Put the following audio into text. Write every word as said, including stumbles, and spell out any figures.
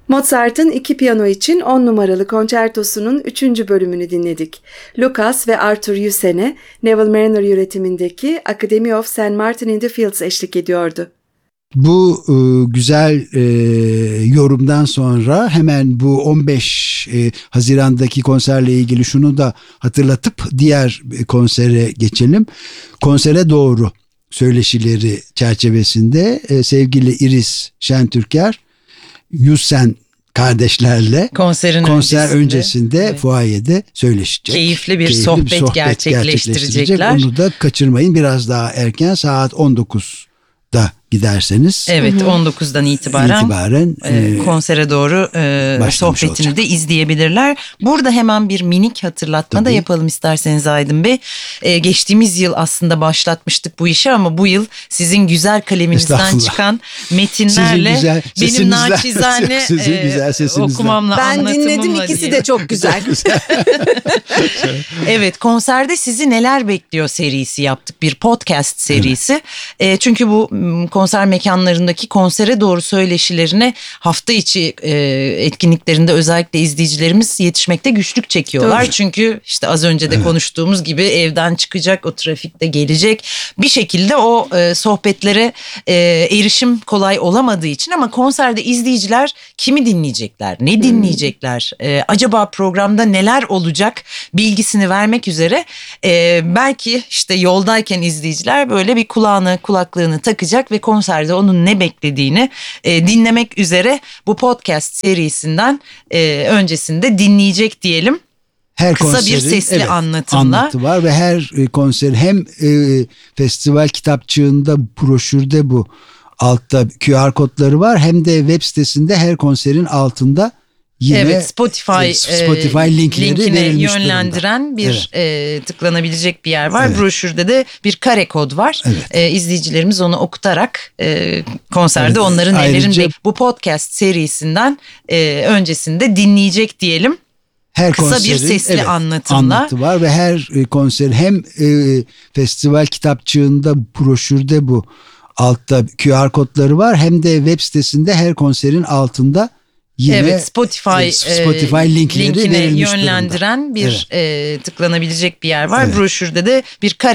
Mozart'ın iki piyano için on numaralı konçertosunun üçüncü bölümünü dinledik. Lucas ve Arthur Yusen'e Neville Mariner yönetimindeki Academy of Saint Martin in the Fields eşlik ediyordu. Bu e, güzel e, yorumdan sonra hemen bu on beş e, Haziran'daki konserle ilgili şunu da hatırlatıp diğer konsere geçelim. Konsere doğru söyleşileri çerçevesinde e, sevgili Iris Şentürker, Yusen kardeşlerle konserin konser öncesinde, öncesinde evet, fuayede söyleşecek. Keyifli bir Keyifli sohbet, bir sohbet gerçekleştirecekler. Onu da kaçırmayın. Biraz daha erken, saat on dokuzda giderseniz. Evet, on dokuzdan itibaren, itibaren e, e, konsere doğru e, sohbetini olacak. de izleyebilirler. Burada hemen bir minik hatırlatma Tabii. da yapalım isterseniz Aydın Bey. E, geçtiğimiz yıl aslında başlatmıştık bu işi ama bu yıl sizin güzel kaleminizden çıkan metinlerle güzel benim naçizane sizin e, güzel sesinizle. okumamla, Ben anlatımımla dinledim, ikisi diye. de çok güzel. Evet, konserde sizi neler bekliyor serisi yaptık. Bir podcast serisi. Evet. E, çünkü bu konser mekanlarındaki konsere doğru söyleşilerine hafta içi e, etkinliklerinde özellikle izleyicilerimiz yetişmekte güçlük çekiyorlar. Doğru. Çünkü işte az önce de evet. konuştuğumuz gibi evden çıkacak, o trafikte gelecek. Bir şekilde o e, sohbetlere e, erişim kolay olamadığı için, ama konserde izleyiciler kimi dinleyecekler, ne dinleyecekler, e, acaba programda neler olacak bilgisini vermek üzere e, belki işte yoldayken izleyiciler böyle bir kulağını kulaklığını takacak ve konserde onun ne beklediğini e, dinlemek üzere bu podcast serisinden e, öncesinde dinleyecek diyelim. Her Kısa konserin, bir sesli evet, anlatımla. Anlatı var ve her e, konser hem e, festival kitapçığında, broşürde bu altta Q R kodları var, hem de web sitesinde her konserin altında yine evet, Spotify, Spotify e, linkleri linkine durumda. yönlendiren bir evet. e, tıklanabilecek bir yer var. Evet. Broşürde de bir kare kod var. Evet. E, izleyicilerimiz onu okutarak e, konserde evet. onların Ayrıca, nelerin bu podcast serisinden e, öncesinde dinleyecek diyelim. Her Kısa konserin, bir sesli evet, anlatımla. Anlatı var ve her e, konser hem e, festival kitapçığında, broşürde bu altta Q R kodları var, hem de web sitesinde her konserin altında yine evet, Spotify, Spotify e, linkleri linkine yönlendiren durumda. bir evet. e, tıklanabilecek bir yer var. Evet. Broşürde de bir kare